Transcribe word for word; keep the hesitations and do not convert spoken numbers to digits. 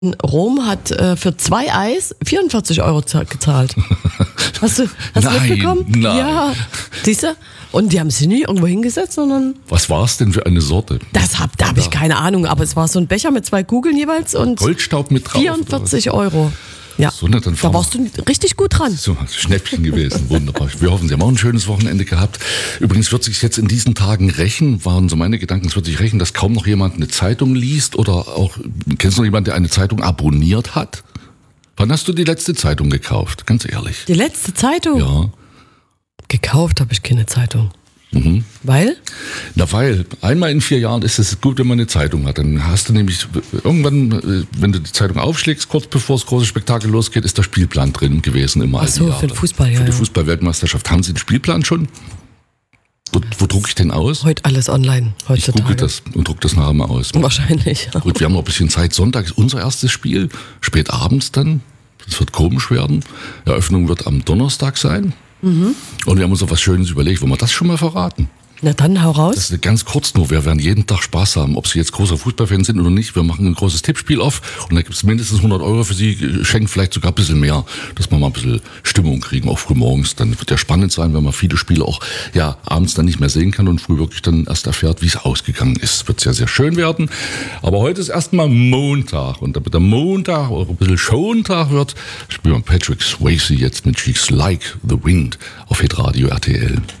Rom hat äh, für zwei Eis vierundvierzig Euro gezahlt. Hast du hast Nein, mitbekommen? nein. Ja, siehst du? Und die haben sich nicht irgendwo hingesetzt, sondern... Was war es denn für eine Sorte? Das hab, da habe ich keine Ahnung, aber es war so ein Becher mit zwei Kugeln jeweils und Goldstaub mit drauf. vierundvierzig Euro. Ja, so, na, dann da warst du richtig gut dran. So, Schnäppchen gewesen, wunderbar. Wir hoffen, Sie haben auch ein schönes Wochenende gehabt. Übrigens wird sich jetzt in diesen Tagen rächen, waren so meine Gedanken, es wird sich rächen, dass kaum noch jemand eine Zeitung liest oder auch, kennst du noch jemanden, der eine Zeitung abonniert hat? Wann hast du die letzte Zeitung gekauft? Ganz ehrlich. Die letzte Zeitung? Ja. Gekauft habe ich keine Zeitung. Mhm. Weil? Na, weil einmal in vier Jahren ist es gut, wenn man eine Zeitung hat. Dann hast du nämlich irgendwann, wenn du die Zeitung aufschlägst, kurz bevor das große Spektakel losgeht, ist der Spielplan drin gewesen im Ach so, für den Fußball, ja. Für die ja. Fußball-Weltmeisterschaft. Haben Sie den Spielplan schon? Wo, wo drucke ich den aus? Heute alles online, heutzutage. Ich google das und drucke das nachher mal aus. Wahrscheinlich. Ja. Gut, wir haben noch ein bisschen Zeit. Sonntag ist unser erstes Spiel. Spät abends dann. Das wird komisch werden. Eröffnung wird am Donnerstag sein. Mhm. Und wir haben uns noch was Schönes überlegt. Wollen wir das schon mal verraten? Na dann, hau raus. Das ist ganz kurz nur. Wir werden jeden Tag Spaß haben, ob Sie jetzt großer Fußballfan sind oder nicht. Wir machen ein großes Tippspiel auf und da gibt es mindestens hundert Euro für Sie, schenken vielleicht sogar ein bisschen mehr, dass wir mal ein bisschen Stimmung kriegen, auch früh morgens. Dann wird ja spannend sein, wenn man viele Spiele auch ja abends dann nicht mehr sehen kann und früh wirklich dann erst erfährt, wie es ausgegangen ist. Wird sehr, sehr schön werden. Aber heute ist erstmal Montag und damit der Montag oder ein bisschen Schontag wird, spielen wir Patrick Swayze jetzt mit She's Like the Wind auf Hitradio R T L.